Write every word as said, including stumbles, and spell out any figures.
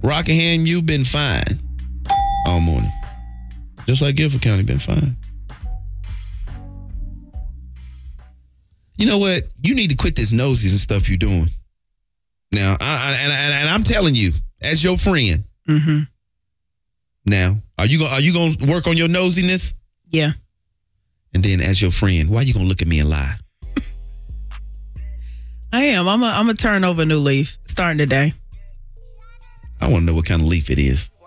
Rockingham, you've been fine all morning. Just like Guilford County been fine. You know what? You need to quit this nosies and stuff you're doing. Now, I, I, and, and, and I'm telling you, as your friend. Mm-hmm. Now, are you gonna are you gonna work on your nosiness? Yeah. And then, as your friend, why are you gonna look at me and lie? I am. I'm a, I'm a turn over a new leaf starting today. I want to know what kind of leaf it is.